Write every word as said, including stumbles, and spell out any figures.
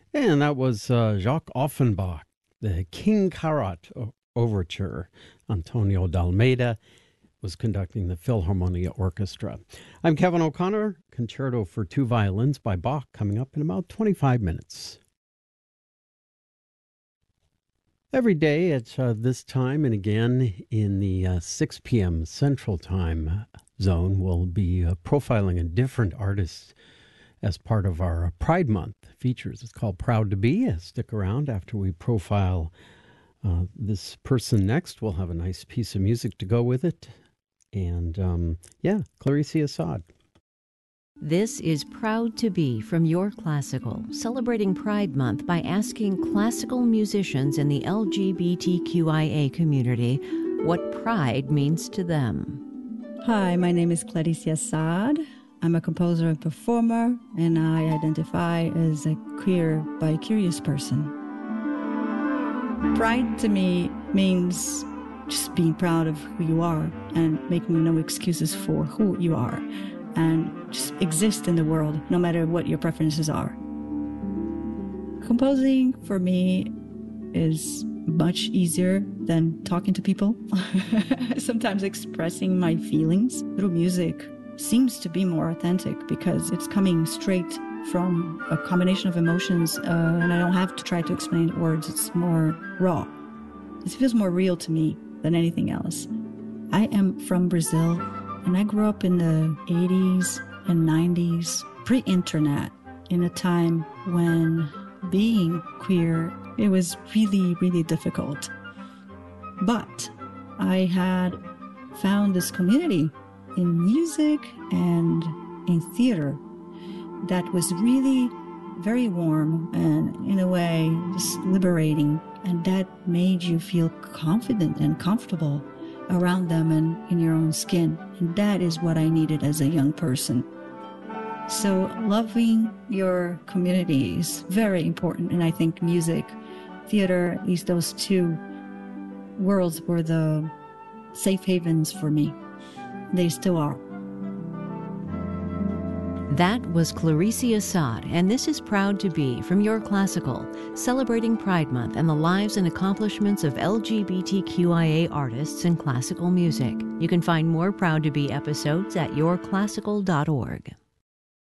And that was uh, Jacques Offenbach, the King Carat o- Overture. Antonio D'Almeida was conducting the Philharmonia Orchestra. I'm Kevin O'Connor. Concerto for Two Violins by Bach coming up in about twenty-five minutes. Every day at uh, this time and again in the uh, six p.m. Central Time zone, we'll be uh, profiling a different artist as part of our Pride Month features. It's called Proud to Be. Stick around after we profile uh, this person next. We'll have a nice piece of music to go with it. And um, yeah, Clarice Assad. This is Proud to Be from Your Classical, celebrating Pride Month by asking classical musicians in the L G B T Q I A community what pride means to them. Hi, my name is Clarice Assad. I'm a composer and performer, and I identify as a queer, bi-curious person. Pride to me means just being proud of who you are and making no excuses for who you are, and just exist in the world no matter what your preferences are. Composing for me is much easier than talking to people. Sometimes expressing my feelings through music seems to be more authentic because it's coming straight from a combination of emotions, uh, and I don't have to try to explain it in words. It's more raw. It feels more real to me than anything else. I am from Brazil, and I grew up in the eighties and nineties, pre-internet, in a time when being queer, it was really, really difficult. But I had found this community in music and in theater that was really very warm and, in a way, just liberating. And that made you feel confident and comfortable around them and in your own skin. And that is what I needed as a young person. So loving your community is very important. And I think music, theater, at least those two worlds were the safe havens for me. They still are. That was Clarice Assad, and this is Proud to Be from Your Classical, celebrating Pride Month and the lives and accomplishments of L G B T Q I A artists in classical music. You can find more Proud to Be episodes at your classical dot org.